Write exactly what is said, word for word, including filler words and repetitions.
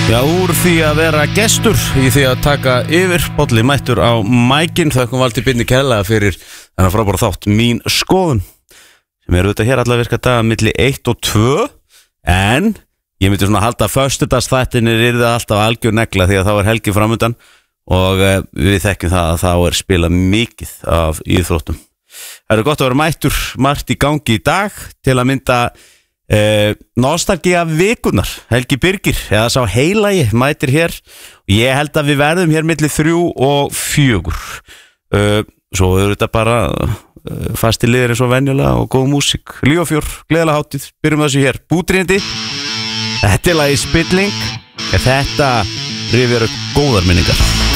Já, úr því að vera gestur í því að taka yfir Bolli mættur á mækin. Þakkum Valtý Birni kærlega fyrir þennan frábæra þátt Mín skoðun, sem eru auðvitað hér alla virka daga milli eitt og tvö. En ég myndi svona halda að föstudagsþættinir yrði alltaf algjör negla, því að þá er helgi framundan og við þekkjum það að þá er spilað mikið af íþróttum. Það er gott að vera mættur, margt í gangi í dag, til að mynda Uh, nostalgía vikunar. Helgi Birgir, eða sá heilagi, mætir hér og ég held að við verðum hér milli þrjú og fjögur. uh, Svo er þetta bara uh, fasti liðir eins og venjulega og góð músík. Líf og fjór, gleðilega hátíð. Byrjum þessu hér, Bútríðindi. Þetta er lagi Spilling. Þetta rifjar upp góðar minningar.